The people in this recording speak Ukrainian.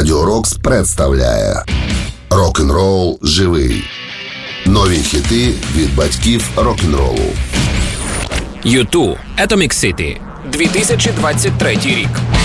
Радіо Рокс представляє Рок-н-рол живий. Нові хіти від батьків рок-н-ролу. U2 Atomic City, 2023 рік.